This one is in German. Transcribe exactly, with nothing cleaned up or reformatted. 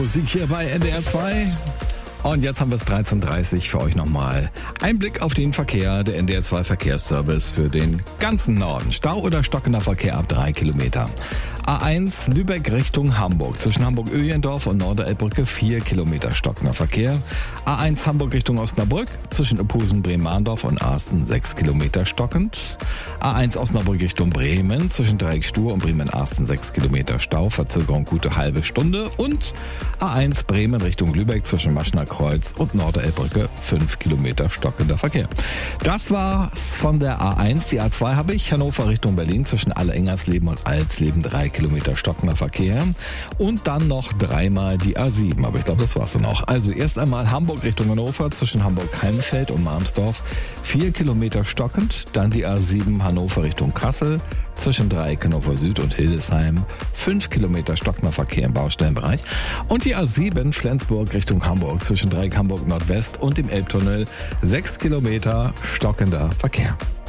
Musik hier bei N D R zwei. Und jetzt haben wir es dreizehn Uhr dreißig für euch nochmal. Ein Blick auf den Verkehr, der N D R zwei Verkehrsservice für den ganzen Norden. Stau oder stockender Verkehr ab drei Kilometer. A eins Lübeck Richtung Hamburg. Zwischen Hamburg-Öhlendorf und Norderelbbrücke vier Kilometer stockender Verkehr. A eins Hamburg Richtung Osnabrück. Zwischen Uphusen, Bremen-Mahndorf und Arsten sechs Kilometer stockend. A eins Osnabrück Richtung Bremen. Zwischen Dreieck Stur und Bremen-Arsten sechs Kilometer Stau. Verzögerung gute halbe Stunde. Und A eins Bremen Richtung Lübeck zwischen Maschner Kreuz und Norderelbbrücke fünf Kilometer stockender Verkehr. Das war's von der A eins. Die A zwei habe ich. Hannover Richtung Berlin zwischen Alle-Engersleben und Alsleben drei Kilometer stockender Verkehr. Und dann noch dreimal die A sieben. Aber ich glaube, das war's dann auch. Also erst einmal Hamburg Richtung Hannover zwischen Hamburg-Heimfeld und Marmsdorf vier Kilometer stockend. Dann die A sieben Hannover Richtung Kassel zwischen Dreieck Hannover Süd und Hildesheim fünf Kilometer stockender Verkehr im Baustellenbereich. Und die A sieben Flensburg Richtung Hamburg zwischen Dreieck Hamburg Nordwest und dem Elbtunnel sechs Kilometer stockender Verkehr.